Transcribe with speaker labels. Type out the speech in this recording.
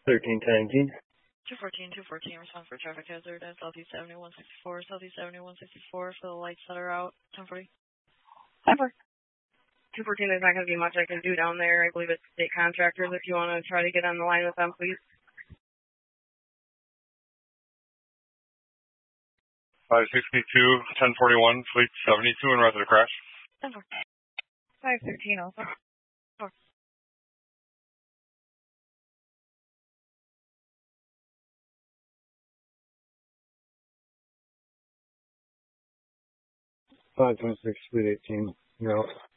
Speaker 1: 1310.
Speaker 2: 214, response for traffic hazard at Southeast Avenue 164, Southeast Avenue 164 for the lights that are out, 1040.
Speaker 3: 1040. 214, there's not going to be much I can do down there. I believe it's state contractors. If you want to try to get on the line with them, please.
Speaker 4: 562, 1041, Fleet 72 and rest of the crash.
Speaker 2: 1040.
Speaker 3: 513 also.
Speaker 1: 526, Fleet 18. You're out.